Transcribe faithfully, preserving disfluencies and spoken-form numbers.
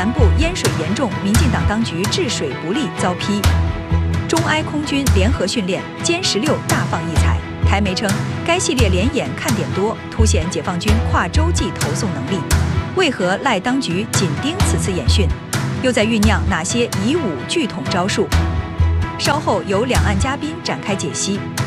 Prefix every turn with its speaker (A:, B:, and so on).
A: 南部淹水严重，民进党当局治水不力遭批。中埃空军联合训练，歼十六大放异彩。台媒称，该系列联演看点多，凸显解放军跨洲际投送能力。为何赖当局紧盯此次演训？又在酝酿哪些以武拒统招数？稍后由两岸嘉宾展开解析。